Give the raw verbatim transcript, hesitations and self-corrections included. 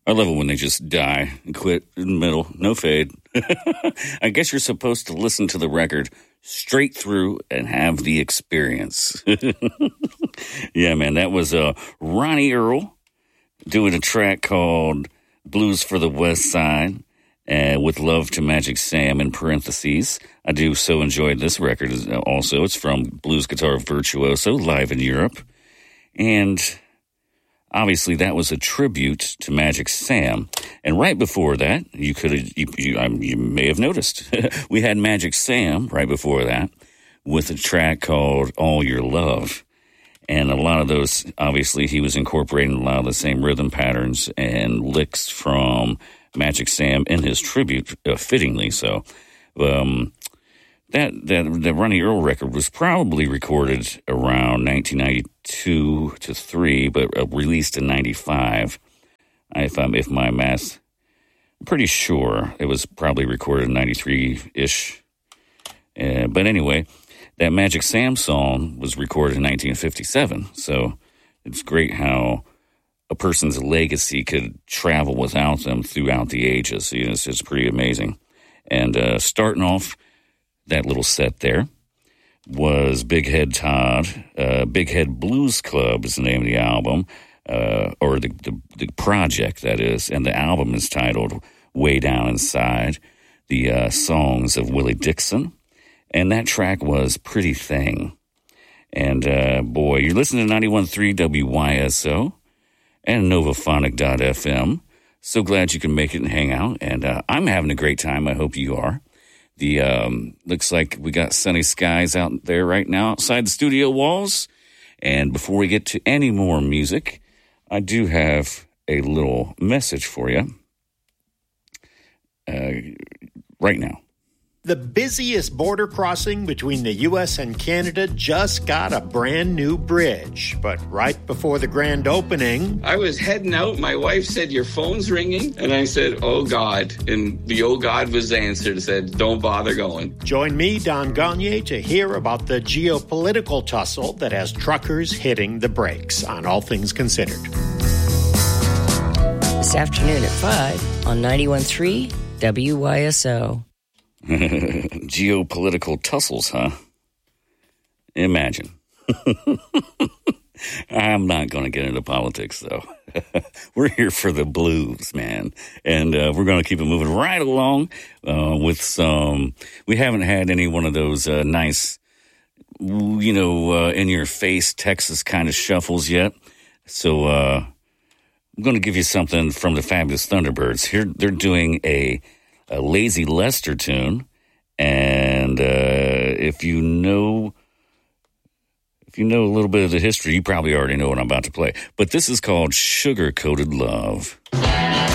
I love it when they just die and quit in the middle. No fade. I guess you're supposed to listen to the record straight through and have the experience. Yeah, man, that was uh, Ronnie Earl doing a track called Blues for the West Side uh, with Love to Magic Sam in parentheses. I do so enjoy this record also. It's from Blues Guitar Virtuoso, live in Europe. And obviously, that was a tribute to Magic Sam. And right before that, you could have, you, you, um, you may have noticed, we had Magic Sam right before that with a track called All Your Love. And a lot of those, obviously, he was incorporating a lot of the same rhythm patterns and licks from Magic Sam in his tribute, uh, fittingly so. Um, that, that, the Ronnie Earl record was probably recorded around nineteen ninety-two to three, but uh, released in ninety-five. If I'm, if my math, I'm pretty sure it was probably recorded in ninety-three-ish. Uh, but anyway, that Magic Sam song was recorded in nineteen fifty-seven. So it's great how a person's legacy could travel without them throughout the ages. You know, it's, it's pretty amazing. And uh, starting off that little set there was Big Head Todd. Uh, Big Head Blues Club is the name of the album, uh, or the, the the project, that is. And the album is titled Way Down Inside, the uh, songs of Willie Dixon. And that track was Pretty Thing. And, uh, boy, you're listening to ninety-one point three W Y S O and Novaphonic dot F M. So glad you can make it and hang out. And uh, I'm having a great time. I hope you are. The um, looks like we got sunny skies out there right now outside the studio walls. And before we get to any more music, I do have a little message for you uh, right now. The busiest border crossing between the U S and Canada just got a brand new bridge. But right before the grand opening, I was heading out. My wife said, "Your phone's ringing." And I said, "Oh, God." And the "oh, God" was answered. Said, "Don't bother going." Join me, Don Gagne, to hear about the geopolitical tussle that has truckers hitting the brakes on All Things Considered. This afternoon at five on ninety-one point three W Y S O. Geopolitical tussles, huh? Imagine. I'm not going to get into politics, though. We're here for the blues, man. And uh, we're going to keep it moving right along uh, with some... We haven't had any one of those uh, nice, you know, uh, in-your-face Texas kind of shuffles yet. So uh, I'm going to give you something from the Fabulous Thunderbirds. Here they're doing a... a Lazy Lester tune, and uh, if you know, if you know a little bit of the history, you probably already know what I'm about to play. But this is called Sugar Coated Love.